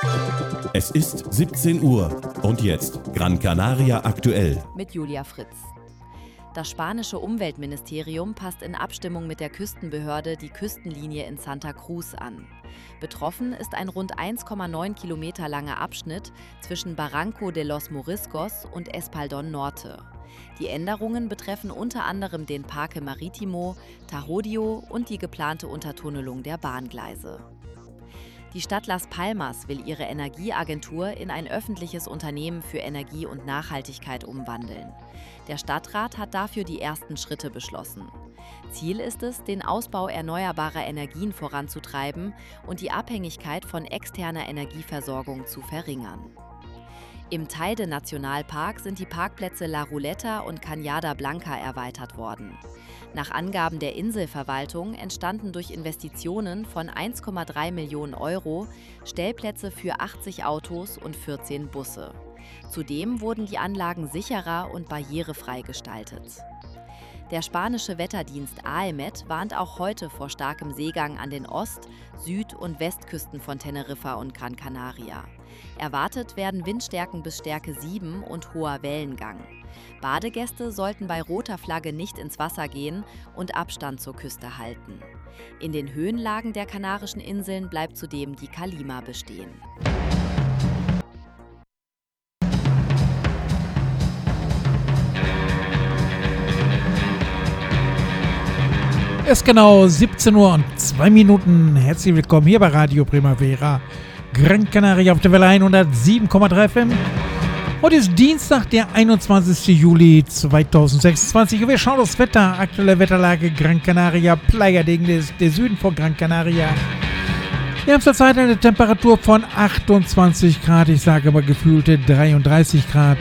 Es ist 17 Uhr und jetzt Gran Canaria aktuell. Mit Julia Fritz. Das spanische Umweltministerium passt in Abstimmung mit der Küstenbehörde die Küstenlinie in Santa Cruz an. Betroffen ist ein rund 1,9 Kilometer langer Abschnitt zwischen Barranco de los Moriscos und Espaldón Norte. Die Änderungen betreffen unter anderem den Parque Marítimo, Tajodio und die geplante Untertunnelung der Bahngleise. Die Stadt Las Palmas will ihre Energieagentur in ein öffentliches Unternehmen für Energie und Nachhaltigkeit umwandeln. Der Stadtrat hat dafür die ersten Schritte beschlossen. Ziel ist es, den Ausbau erneuerbarer Energien voranzutreiben und die Abhängigkeit von externer Energieversorgung zu verringern. Im Teide-Nationalpark sind die Parkplätze La Ruleta und Cañada Blanca erweitert worden. Nach Angaben der Inselverwaltung entstanden durch Investitionen von 1,3 Millionen Euro Stellplätze für 80 Autos und 14 Busse. Zudem wurden die Anlagen sicherer und barrierefrei gestaltet. Der spanische Wetterdienst AEMET warnt auch heute vor starkem Seegang an den Ost-, Süd- und Westküsten von Teneriffa und Gran Canaria. Erwartet werden Windstärken bis Stärke 7 und hoher Wellengang. Badegäste sollten bei roter Flagge nicht ins Wasser gehen und Abstand zur Küste halten. In den Höhenlagen der Kanarischen Inseln bleibt zudem die Kalima bestehen. Es ist genau 17 Uhr und 2 Minuten. Herzlich willkommen hier bei Radio Primavera, Gran Canaria auf der Welle 107,3 FM. Heute ist Dienstag, der 21. Juli 2026. Wir schauen aufs Wetter. Aktuelle Wetterlage Gran Canaria, Playa de Ingles, der Süden von Gran Canaria. Wir haben zurzeit eine Temperatur von 28 Grad. Ich sage aber gefühlte 33 Grad.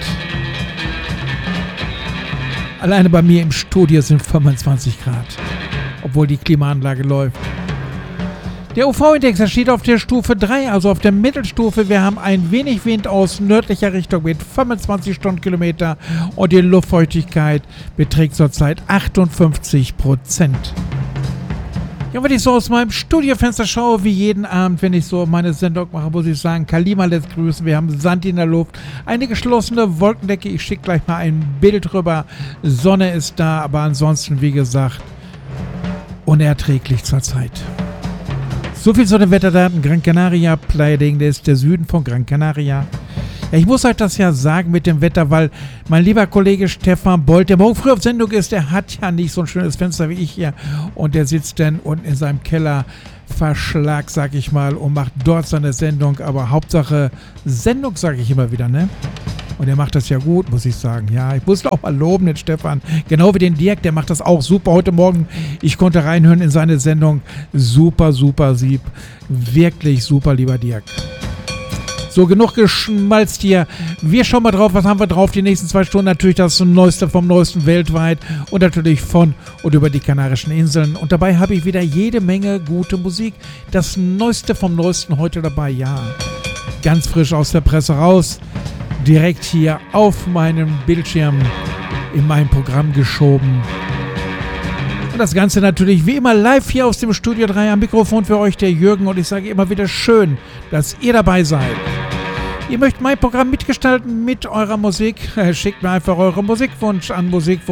Alleine bei mir im Studio sind 25 Grad. Obwohl die Klimaanlage läuft. Der UV-Index steht auf der Stufe 3, also auf der Mittelstufe. Wir haben ein wenig Wind aus nördlicher Richtung mit 25 Stundenkilometer und die Luftfeuchtigkeit beträgt zurzeit 58%. Ja, wenn ich so aus meinem Studiofenster schaue, wie jeden Abend, wenn ich so meine Sendung mache, muss ich sagen, Kalima lässt grüßen, wir haben Sand in der Luft, eine geschlossene Wolkendecke, ich schicke gleich mal ein Bild rüber, Sonne ist da, aber ansonsten, wie gesagt, unerträglich zurzeit. So viel zu den Wetterdaten. Gran Canaria, Playa de Ingles, der Süden von Gran Canaria. Ja, ich muss euch das ja sagen mit dem Wetter, weil mein lieber Kollege Stefan Bolt, der morgen früh auf Sendung ist, der hat ja nicht so ein schönes Fenster wie ich hier. Und der sitzt dann unten in seinem Kellerverschlag, sag ich mal, und macht dort seine Sendung. Aber Hauptsache Sendung, sage ich immer wieder, ne? Und er macht das ja gut, muss ich sagen. Ja, ich muss auch mal loben, den Stefan. Genau wie den Dirk, der macht das auch super. Heute Morgen, ich konnte reinhören in seine Sendung. Super, super Sieb. Wirklich super, lieber Dirk. So, genug geschmalzt hier. Wir schauen mal drauf, was haben wir drauf die nächsten 2 Stunden. Natürlich das Neueste vom Neuesten weltweit und natürlich von und über die Kanarischen Inseln. Und dabei habe ich wieder jede Menge gute Musik. Das Neueste vom Neuesten heute dabei, ja. Ganz frisch aus der Presse raus. Direkt hier auf meinem Bildschirm in meinem Programm geschoben. Und das Ganze natürlich wie immer live hier aus dem Studio 3 am Mikrofon für euch, der Jürgen. Und ich sage immer wieder schön, dass ihr dabei seid. Ihr möchtet mein Programm mitgestalten mit eurer Musik? Schickt mir einfach euren Musikwunsch an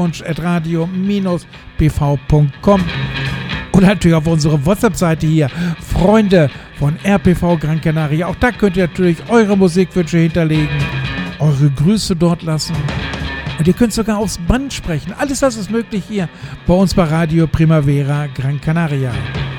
musikwunsch@radio-pv.com. Und natürlich auf unsere WhatsApp-Seite hier, Freunde von RPV Gran Canaria. Auch da könnt ihr natürlich eure Musikwünsche hinterlegen, eure Grüße dort lassen. Und ihr könnt sogar aufs Band sprechen. Alles das ist möglich hier bei uns bei Radio Primavera Gran Canaria.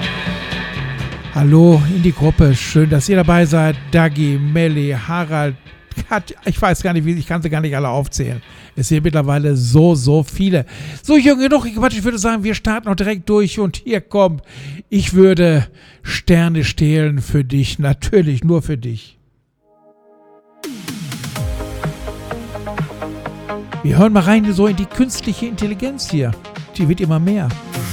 Hallo in die Gruppe, schön, dass ihr dabei seid. Dagi, Melli, Harald, Katja, ich weiß gar nicht, ich kann sie gar nicht alle aufzählen. Es sind mittlerweile so viele. So, Jürgen, genug Quatsch. Ich würde sagen, wir starten auch direkt durch und hier kommt, ich würde Sterne stehlen für dich, natürlich nur für dich. Wir hören mal rein so in die künstliche Intelligenz hier. Die wird immer mehr.